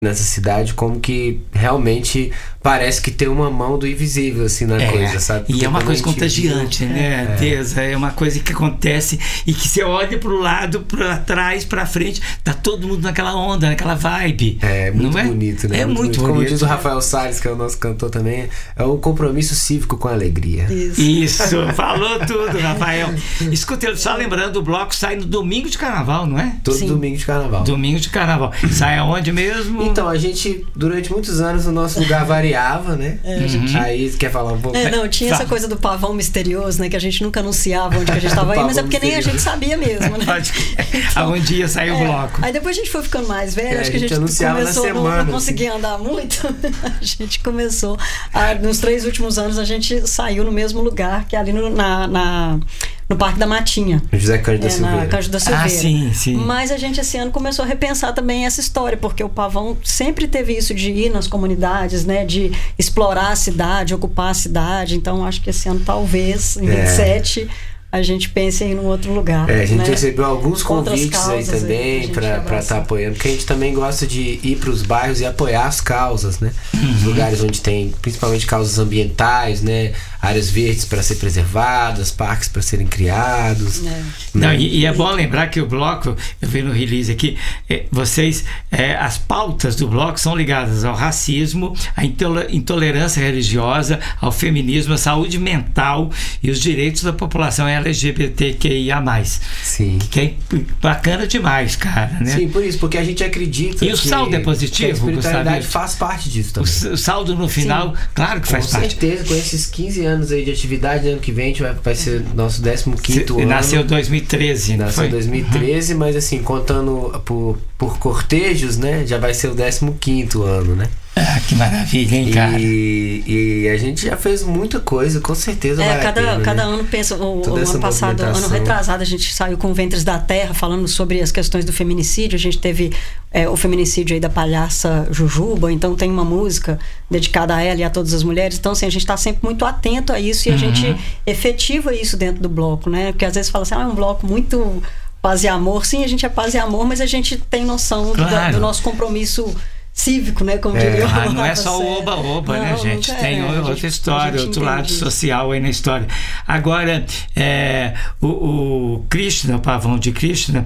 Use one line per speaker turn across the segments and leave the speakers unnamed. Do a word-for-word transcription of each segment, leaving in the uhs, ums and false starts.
nessa cidade, como que realmente parece que tem uma mão do invisível assim na
é,
coisa, sabe? Porque
e é uma coisa contagiante, viu, né, é. Deus, é uma coisa que acontece e que você olha pro lado, pra trás, pra frente, tá todo mundo naquela onda, naquela vibe.
É muito
não
bonito,
é?
né?
É muito, muito
bonito.
bonito.
Como diz o Rafael Salles, que é o nosso cantor também, é um compromisso cívico com a alegria.
Isso, Isso falou tudo, Rafael. Escuta, só lembrando, o bloco sai no domingo de carnaval, não é?
Todo
Sim.
domingo de carnaval.
Domingo de carnaval. Sai aonde mesmo?
Então, a gente, durante muitos anos, o nosso lugar variava, né?
É, gente...
Aí, quer falar um pouco?
É, não, tinha essa coisa do pavão misterioso, né? Que a gente nunca anunciava onde que a gente estava aí, mas é porque nem a gente sabia mesmo, né?
Então, um dia saiu o
é,
bloco.
Aí depois a gente foi ficando mais velho,
é,
acho que a gente, a gente começou a não, não conseguir assim. andar muito. A gente começou, a, nos três últimos anos, a gente saiu no mesmo lugar, que é ali no, na, na, no Parque da Matinha.
José Cândido da
é,
Silveira.
Na Cândido da Silveira.
Ah, sim, sim.
Mas a gente esse ano começou a repensar também essa história, porque o pavão sempre teve isso de ir nas comunidades, né? De explorar a cidade, ocupar a cidade. Então acho que esse ano talvez, em vinte e sete, é. a gente pense em um outro lugar.
É, a gente
né?
recebeu alguns convites aí também para estar tá apoiando, porque a gente também gosta de ir para os bairros e apoiar as causas, né? Uhum. Os lugares onde tem principalmente causas ambientais, né? Áreas verdes para ser preservadas, parques para serem criados. É. Né?
Não, e, e é bom lembrar que o bloco, eu vi no release aqui, é, vocês, é, as pautas do bloco são ligadas ao racismo, à intolerância religiosa, ao feminismo, à saúde mental e os direitos da população L G B T Q I A mais.
Sim.
Que é bacana demais, cara, né?
Sim, por isso, porque a gente acredita.
E o saldo é positivo,
a espiritualidade
Gustavo?
Faz parte disso também.
O, o saldo no final, sim, claro que faz
com
parte.
Com certeza, com esses quinze anos aí de atividade, ano que vem a gente vai, vai ser nosso décimo quinto ano.
Nasceu em dois mil e treze,
Nasceu
foi?
em dois mil e treze, uhum. Mas assim, contando por, por cortejos, né? Já vai ser o décimo quinto ano, né?
Ah, que maravilha, hein, cara?
E, e a gente já fez muita coisa, com certeza.
É,
vai
cada,
pena,
cada
né?
ano pensa. O, o ano passado, ano retrasado, a gente saiu com Ventres da Terra, falando sobre as questões do feminicídio. A gente teve é, o feminicídio aí da palhaça Jujuba, então tem uma música dedicada a ela e a todas as mulheres. Então, assim, a gente está sempre muito atento a isso e a uhum. gente efetiva isso dentro do bloco, né? Porque às vezes fala assim, ah, é um bloco muito paz e amor. Sim, a gente é paz e amor, mas a gente tem noção claro. do, do nosso compromisso cívico, né? Como
é.
diria
ah, não é só o oba-oba, né, gente? Tem é, outra gente, história, outro lado isso. social aí na história. Agora, é, o, o Krishna, o pavão de Krishna,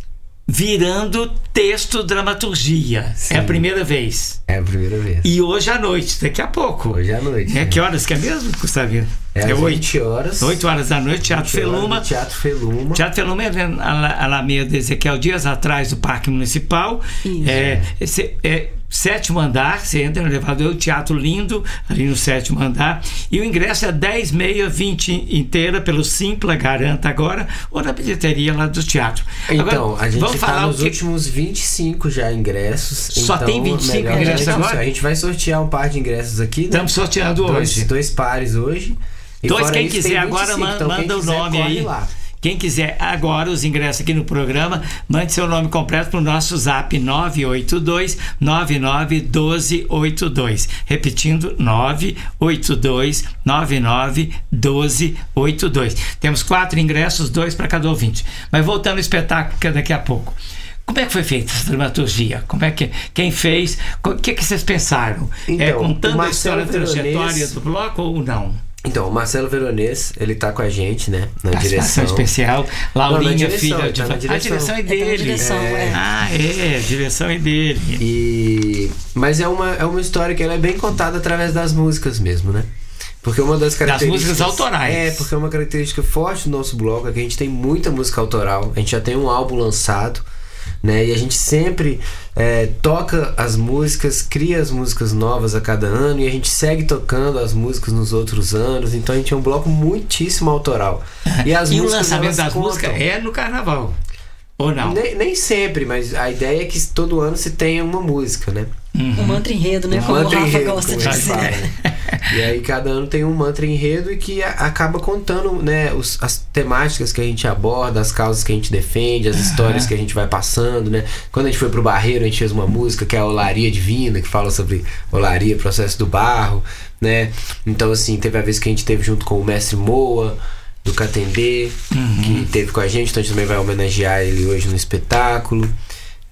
virando texto dramaturgia. Sim. É a primeira vez.
É a primeira vez.
E hoje à noite, daqui a pouco.
Hoje à noite.
É,
né?
Que horas que é mesmo, Gustavinho?
É, é às vinte horas.
oito horas da noite, Teatro Feluma.
Teatro Feluma.
Teatro Feluma é a Alameda Ezequiel Dias, atrás do Parque Municipal. Isso. É, esse, é sétimo andar, você entra no elevador, o teatro lindo, ali no sétimo andar. E o ingresso é dez, meia, vinte inteira pelo Simpla, garanta agora, ou na bilheteria lá do teatro.
Então,
agora,
a gente
vamos
está
falar
nos
que...
últimos vinte e cinco já ingressos.
Só
então,
tem vinte e cinco ingressos agora?
A gente vai sortear um par de ingressos aqui. Né?
Estamos sorteando
dois,
hoje.
Dois pares hoje. E
dois, quem
isso,
quiser agora,
vinte e cinco, então
manda
quem
o
quiser,
nome aí. Lá. Quem quiser agora os ingressos aqui no programa, mande seu nome completo para o nosso zap nove oito dois, nove nove um dois oito dois. Repetindo, nove oito dois, nove nove um dois oito dois. Temos quatro ingressos, dois para cada ouvinte. Mas voltando ao espetáculo, que é daqui a pouco. Como é que foi feita essa dramaturgia? Como é que, quem fez? O que, que vocês pensaram?
Então,
é contando a história, a
Veronese...
trajetória do bloco ou não?
Então, o Marcelo Veronese, ele tá com a gente, né? Na
Participação
direção
especial. Laurinha, não, direção, filha de...
Tá
A direção é dele.
É direção, é.
Ah, é. A direção é dele.
E... Mas é uma, é uma história que ela é bem contada através das músicas mesmo, né? Porque uma das características...
Das músicas autorais.
É, porque é uma característica forte do nosso blog é que a gente tem muita música autoral. A gente já tem um álbum lançado, né? E a gente sempre é, toca as músicas, cria as músicas novas a cada ano e a gente segue tocando as músicas nos outros anos. Então a gente é um bloco muitíssimo autoral.
E,
as
e
músicas,
o lançamento das
contam...
músicas é no carnaval, ou não?
Nem, nem sempre, mas a ideia é que todo ano se tenha uma música, né?
Uhum. Um mantra enredo, né?
Um
como
mantra
o Rafa
enredo,
gosta de dizer.
Fala, né? E aí cada ano tem um mantra enredo e que a, acaba contando, né, os, as temáticas que a gente aborda, as causas que a gente defende, as histórias uhum. que a gente vai passando, né? Quando a gente foi pro Barreiro, a gente fez uma música que é a Olaria Divina, que fala sobre olaria, processo do barro, né? Então assim, teve a vez que a gente teve junto com o Mestre Moa do Catendê, uhum. que teve com a gente, então a gente também vai homenagear ele hoje no espetáculo.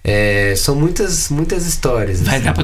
É, são muitas, muitas histórias.
Vai
assim.
dar